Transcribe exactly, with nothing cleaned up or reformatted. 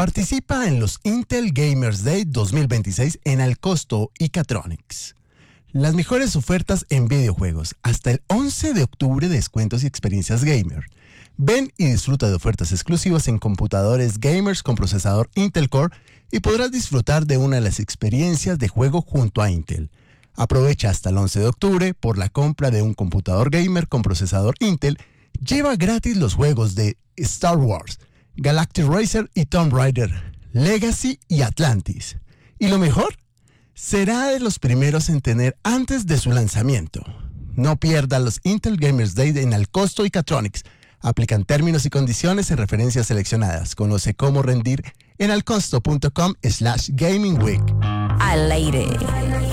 Participa en los Intel Gamers Day dos mil veintiséis en Alcosto y Catronics. Las mejores ofertas en videojuegos. Hasta el once de octubre, descuentos y experiencias gamer. Ven y disfruta de ofertas exclusivas en computadores gamers con procesador Intel Core y podrás disfrutar de una de las experiencias de juego junto a Intel. Aprovecha hasta el once de octubre por la compra de un computador gamer con procesador Intel. Lleva gratis los juegos de Star Wars, Galactic Racer y Tomb Raider, Legacy y Atlantis. Y lo mejor, será de los primeros en tener antes de su lanzamiento. No pierda los Intel Gamers Day en Alcosto y Catronics. Aplican términos y condiciones en referencias seleccionadas. Conoce cómo rendir en alcosto punto com slash gaming week. Al aire.